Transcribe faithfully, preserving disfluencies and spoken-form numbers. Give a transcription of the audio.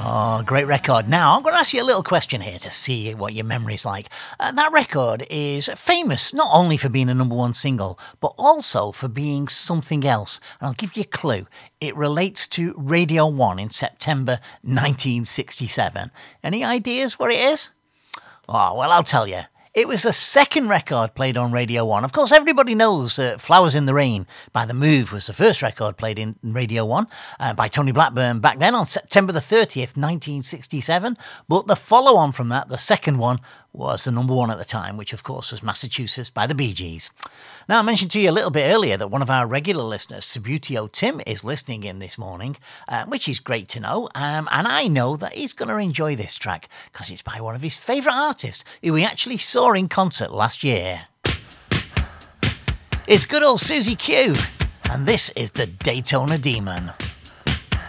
Oh, great record. Now, I'm going to ask you a little question here to see what your memory's like. Uh, that record is famous not only for being a number one single, but also for being something else. And I'll give you a clue. It relates to Radio one in September nineteen sixty-seven. Any ideas what it is? Oh, well, I'll tell you. It was the second record played on Radio one. Of course, everybody knows that Flowers in the Rain by The Move was the first record played in Radio one uh, by Tony Blackburn back then on September the thirtieth, nineteen sixty-seven. But the follow-on from that, the second one, was the number one at the time, which of course was Massachusetts by the Bee Gees. Now, I mentioned to you a little bit earlier that one of our regular listeners, Subutio Tim, is listening in this morning, uh, which is great to know. Um, and I know that he's going to enjoy this track because it's by one of his favourite artists who we actually saw in concert last year. It's good old Susie Q, and this is the Daytona Demon.